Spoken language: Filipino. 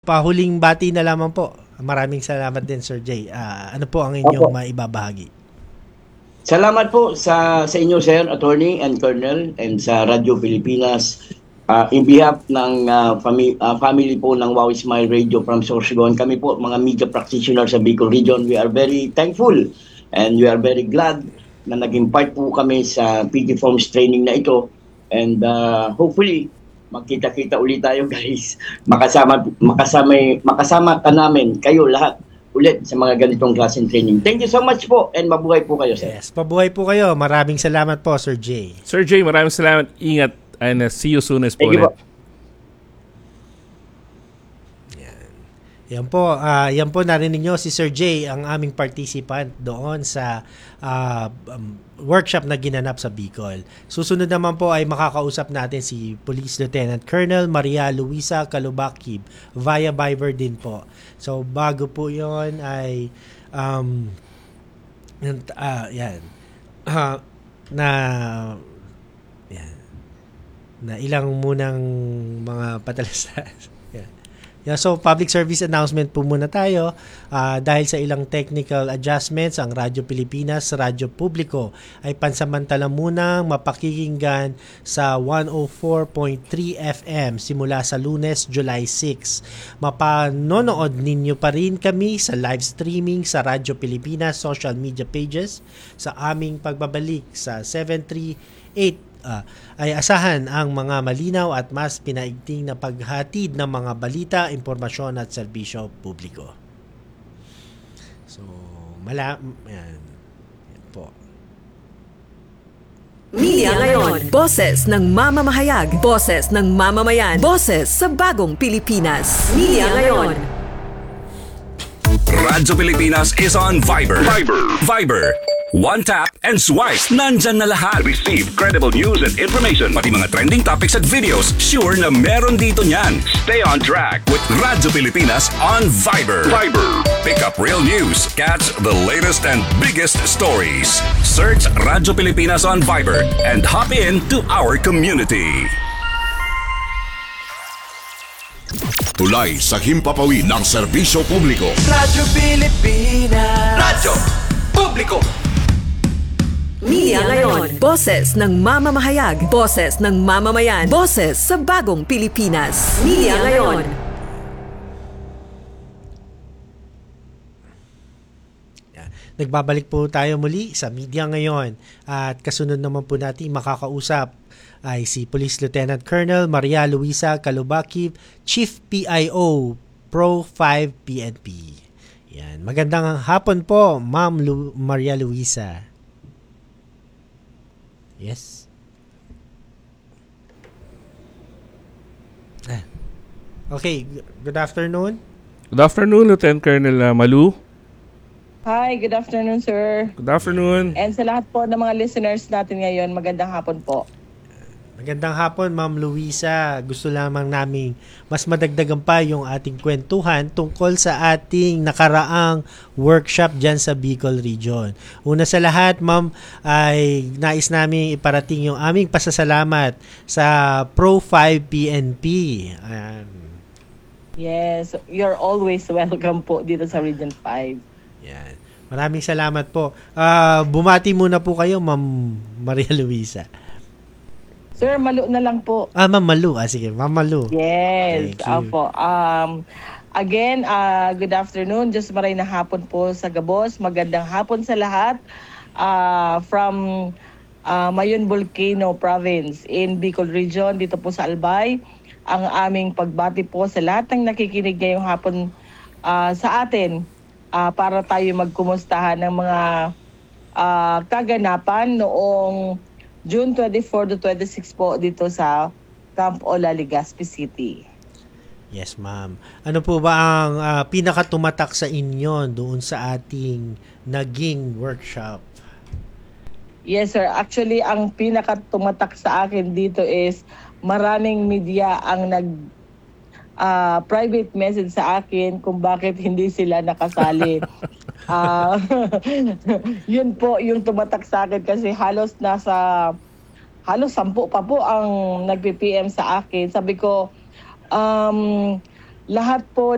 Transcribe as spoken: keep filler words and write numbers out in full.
pahuling bati na lamang po. Maraming salamat din, Sir Jay. Uh, ano po ang inyong Opo. maibabahagi? Salamat po sa sa inyo, Sir Attorney and Colonel, and sa Radyo Pilipinas. Uh, in behalf ng uh, fami- uh, family po ng Wow Smile Radio from Sorsogon, kami po mga media practitioners sa Bicol Region, we are very thankful and we are very glad na naging part po kami sa P T Forms training na ito. And uh, hopefully, magkita-kita ulit tayo, guys. Makasama, makasama, makasama ka namin, kayo lahat, ulit sa mga ganitong klaseng training. Thank you so much po and mabuhay po kayo, sir. Yes, pabuhay po kayo. Maraming salamat po, Sir Jay. Sir Jay, maraming salamat. Ingat and uh, see you soon as po. Thank you po. Yan po, uh, yan po narinig nyo si Sir Jay, ang aming participant doon sa uh, um, workshop na ginanap sa Bicol. Susunod naman po ay makakausap natin si Police Lieutenant Colonel Maria Luisa Calubakib via Viber din po. So bago po yon ay um, uh, yan uh, na yan, na ilang munang mga patalastas. Yeah, so public service announcement po muna tayo. Uh, dahil sa ilang technical adjustments, ang Radyo Pilipinas, Radyo Publiko ay pansamantala munang mapakikinggan sa one oh four point three F M simula sa Lunes, July six. Mapanonood ninyo pa rin kami sa live streaming sa Radyo Pilipinas social media pages sa aming pagbabalik sa seven three eight. Uh, ay asahan ang mga malinaw at mas pinaigting na paghatid ng mga balita, impormasyon at serbisyo publiko. So, mala... Yan. Yan po. Media ngayon. Boses ng mamamahayag. Boses ng mamamayan. Boses sa bagong Pilipinas. Media ngayon. Radyo Pilipinas is on Viber. Viber. Viber. One tap and swipe. Nandyan na lahat. Receive credible news and information. Pati mga trending topics at videos. Sure na meron dito niyan. Stay on track with Radyo Pilipinas on Viber. Viber. Pick up real news. Catch the latest and biggest stories. Search Radyo Pilipinas on Viber and hop in to our community. Tulay sa himpapawid ng serbisyo publiko. Radyo Pilipinas. Radyo Publiko. Media ngayon. Boses ng mamamahayag. Boses ng mamamayan. Boses sa bagong Pilipinas. Media ngayon. Nagbabalik po tayo muli sa Media Ngayon. At kasunod naman po natin makakausap ay si Police Lieutenant Colonel Maria Luisa Calubakib, Chief P I O, Pro five P N P. Yan. Magandang hapon po, Ma'am Lu- Maria Luisa. Yes. Ah. Okay, good afternoon. Good afternoon, Lieutenant Colonel uh, Malu. Hi, good afternoon, sir. Good afternoon. And sa lahat po ng mga listeners natin ngayon, magandang hapon po. Magandang hapon, Ma'am Luisa. Gusto lamang namin mas madagdagan pa yung ating kwentuhan tungkol sa ating nakaraang workshop dyan sa Bicol Region. Una sa lahat, Ma'am, ay nais namin iparating yung aming pasasalamat sa Pro five P N P. Ayan. Yes, you're always welcome po dito sa Region five. Yan. Maraming salamat po. Uh, bumati muna po kayo, Ma'am Maria Luisa. Sir, Malu na lang po. Ah, Ma'am Malu. Ah, sige, Ma'am Malu. Yes, apo. Um, again, uh, good afternoon. Just maray na hapon po sa Gabos. Magandang hapon sa lahat. Uh, from uh, Mayon Volcano Province in Bicol Region, dito po sa Albay. Ang aming pagbati po sa lahat ng nakikinig ngayong hapon uh, sa atin uh, para tayo magkumustahan ng mga uh, kaganapan noong June twenty-fourth to twenty-sixth po dito sa Camp Ola, Legazpi City. Yes, ma'am. Ano po ba ang uh, pinakatumatak sa inyo doon sa ating naging workshop? Yes, sir. Actually, ang pinakatumatak sa akin dito is maraming media ang nag uh, private message sa akin kung bakit hindi sila nakasali. Uh, yun po yung tumatak sa akin kasi halos nasa halos sampu pa po ang nagpi-P M sa akin. Sabi ko, um, lahat po